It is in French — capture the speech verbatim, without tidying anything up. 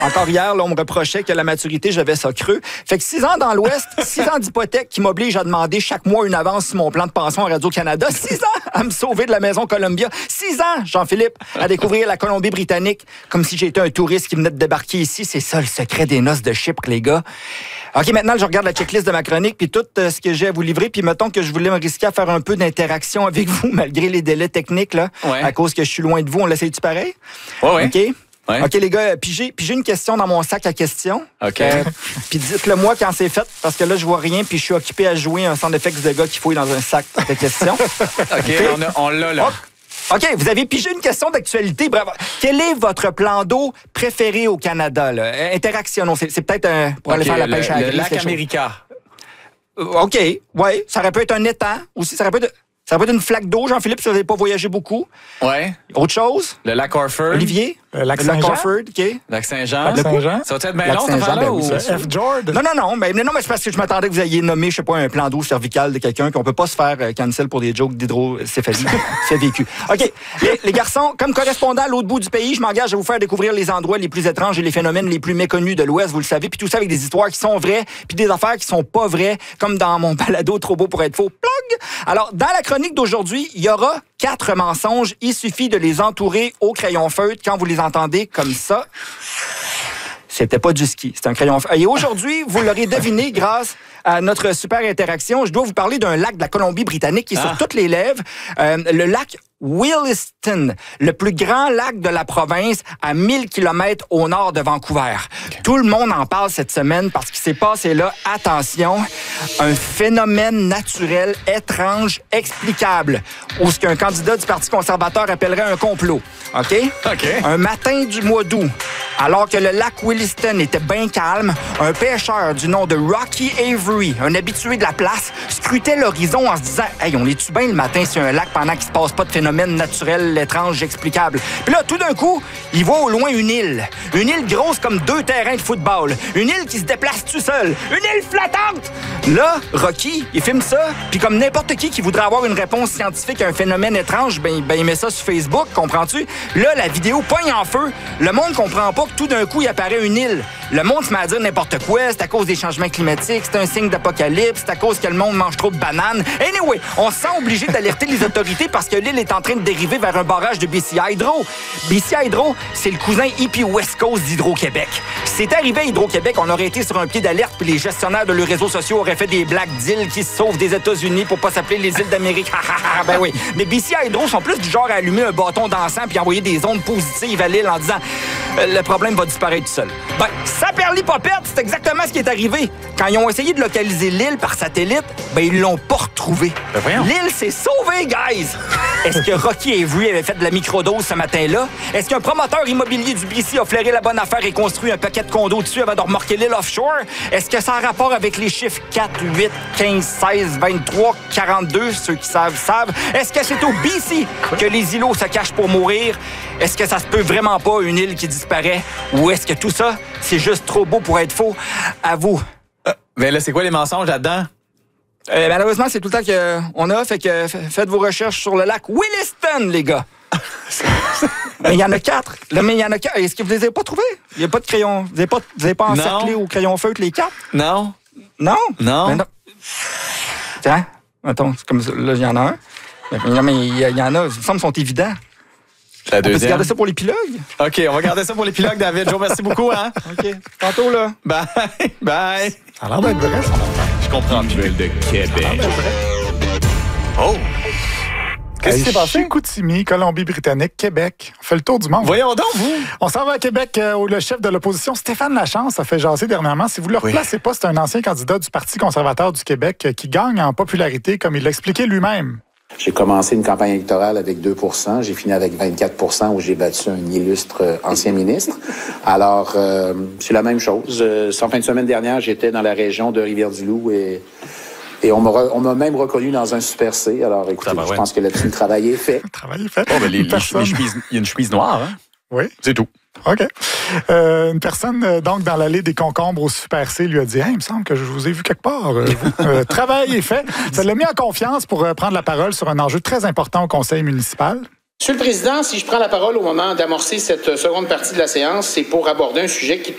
Encore hier, là, on me reprochait que la maturité, j'avais ça creux. Fait que six ans dans l'Ouest, six ans d'hypothèque qui m'oblige à demander chaque mois une avance sur mon plan de pension à Radio-Canada. Six ans à me sauver de la maison Columbia. Six ans, Jean-Philippe, à découvrir la Colombie-Britannique comme si j'étais un touriste qui venait de débarquer ici. C'est ça le secret des noces de Chypre, les gars. OK, maintenant, je regarde la checklist de ma chronique puis tout euh, ce que j'ai à vous livrer. Puis mettons que je voulais me risquer à faire un peu d'interaction avec vous malgré les délais techniques, là, ouais. à cause que je suis loin de vous. On l'essaye-tu pareil? Oui, oui. OK? Ouais. OK, les gars, pigez, pigez une question dans mon sac à questions. OK. Euh, puis dites-le moi quand c'est fait, parce que là, je vois rien, puis je suis occupé à jouer un sound effects de gars qui fouille dans un sac de questions. OK, okay. on, a, on l'a là. Oh. OK, vous avez pigé une question d'actualité. Bravo. Quel est votre plan d'eau préféré au Canada? Là? Interactionnons. C'est, c'est peut-être un, pour okay, aller faire la pêche le, à la le grise. lac America. OK, oui. Ça aurait pu être un étang aussi. Ça aurait pu être... Ça va être une flaque d'eau, Jean-Philippe, si vous n'avez pas voyagé beaucoup. Ouais. Autre chose? Le lac Orford. Olivier? Le lac Le lac Saint-Jean. Orford, OK. Lac Saint-Jean. Lac Saint-Jean. Ça va être bien Lac long, cette Saint-Jean, affaire-là? ben oui, ou... c'est sûr. F-Jord. Non, non, non. Mais, non, mais c'est parce que je m'attendais que vous ayez nommé, je sais pas, un plan d'eau cervical de quelqu'un, puis on peut pas se faire euh, cancel pour des jokes d'hydrocéphalie. C'est vécu. OK. Les, les garçons, comme correspondant à l'autre bout du pays, je m'engage à vous faire découvrir les endroits les plus étranges et les phénomènes les plus méconnus de l'Ouest, vous le savez, puis tout ça avec des histoires qui sont vraies, puis des affaires qui sont pas vraies, comme dans mon balado Trop beau pour être faux. Plug! Alors, dans la chronique d'aujourd'hui, il y aura quatre mensonges. Il suffit de les entourer au crayon feutre quand vous les entendez comme ça. C'était pas du ski, c'est un crayon feutre. Et aujourd'hui, vous l'aurez deviné grâce à notre super interaction. Je dois vous parler d'un lac de la Colombie-Britannique qui est ah. sur toutes les lèvres. Euh, le lac Williston, le plus grand lac de la province à mille kilomètres au nord de Vancouver. Okay. Tout le monde en parle cette semaine parce qu'il s'est passé là, attention, un phénomène naturel étrange, explicable, ou ce qu'un candidat du Parti conservateur appellerait un complot. OK? OK. Un matin du mois d'août, alors que le lac Williston était bien calme, un pêcheur du nom de Rocky Avery, un habitué de la place, scrutait l'horizon en se disant « Hey, on est-tu bien le matin sur un lac pendant qu'il se passe pas de phénomène naturel, étrange, explicable. » Puis là, tout d'un coup, il voit au loin une île. Une île grosse comme deux terrains de football. Une île qui se déplace tout seul. Une île flottante! Là, Rocky, il filme ça, puis comme n'importe qui qui voudrait avoir une réponse scientifique à un phénomène étrange, ben, ben il met ça sur Facebook, comprends-tu? Là, la vidéo pogne en feu. Le monde comprend pas que tout d'un coup, il apparaît une île. Le monde se met à dire n'importe quoi. C'est à cause des changements climatiques. C'est un signe d'apocalypse. C'est à cause que le monde mange trop de bananes. Anyway, on se sent obligé d'alerter les autorités parce que l'île est en train de dériver vers un barrage de B C Hydro. B C Hydro, c'est le cousin hippie West Coast d'Hydro-Québec. Si c'était arrivé à Hydro-Québec, on aurait été sur un pied d'alerte puis les gestionnaires de leurs réseaux sociaux auraient fait des blagues d'îles qui se sauvent des États-Unis pour pas s'appeler les îles d'Amérique. Ben oui. Mais B C Hydro sont plus du genre à allumer un bâton d'encens puis envoyer des ondes positives à l'île en disant euh, le problème va disparaître tout seul. Ben, saperlipopette, c'est exactement ce qui est arrivé. Quand ils ont essayé de localiser l'île par satellite, ben ils l'ont pas retrouvée. Ben l'île s'est sauvée, guys! Est-ce que Rocky Avery avait fait de la microdose ce matin-là? Est-ce qu'un promoteur immobilier du B C a flairé la bonne affaire et construit un paquet de condos dessus avant de remorquer l'île offshore? Est-ce que ça a rapport avec les chiffres quatre, huit, quinze, seize, vingt-trois, quarante-deux? Ceux qui savent, savent. Est-ce que c'est au B C que les îlots se cachent pour mourir? Est-ce que ça se peut vraiment pas, une île qui disparaît? Ou est-ce que tout ça, c'est juste trop beau pour être faux? À vous. Euh, mais là, c'est quoi les mensonges là-dedans? Euh, malheureusement, c'est tout le temps qu'on a. Fait que faites vos recherches sur le lac Williston, les gars. Mais il y en a quatre. Là, mais il y en a quatre. Est-ce que vous les avez pas trouvés? Il n'y a pas de crayon. Vous n'avez pas, vous avez pas encerclé au crayon feutre les quatre? Non. Non? Non. Ben non. Tiens, attends, c'est comme ça. Là, il y en a un. Mais, mais il y, y en a, il me semble, sont évidents. La on deuxième. peut garder ça pour l'épilogue? OK, on va garder ça pour l'épilogue, David. Joe, merci beaucoup, hein? OK. Tantôt, là. Bye. Bye. Ça a l'air d'être vrai, ça. Je comprends. Nouvelle de Québec. Oh! Qu'est-ce qui s'est passé? Chicoutimi, Colombie-Britannique, Québec. On fait le tour du monde. Voyons donc, vous! On s'en va à Québec euh, où le chef de l'opposition, Stéphane Lachance, a fait jaser dernièrement. Si vous ne le replacez pas, c'est un ancien candidat du Parti conservateur du Québec euh, qui gagne en popularité, comme il l'a expliqué lui-même. J'ai commencé une campagne électorale avec deux pour cent. J'ai fini avec vingt-quatre pour cent où j'ai battu un illustre euh, ancien ministre. Alors, euh, c'est la même chose. Euh, en fin de semaine dernière, j'étais dans la région de Rivière-du-Loup et, et on m'a, re, on m'a même reconnu dans un Super C. Alors, écoutez, je ouais. pense que là-dessus, le travail est fait. Le travail est fait. Oh, ben, les, les, les chemises, il y a une chemise noire, hein? Oui. C'est tout. OK. Euh, une personne, euh, donc, dans l'allée des concombres au Super C lui a dit hey, « Il me semble que je vous ai vu quelque part. Euh, euh, travail est fait. » Ça l'a mis en confiance pour euh, prendre la parole sur un enjeu très important au conseil municipal. Monsieur le Président, si je prends la parole au moment d'amorcer cette seconde partie de la séance, c'est pour aborder un sujet qui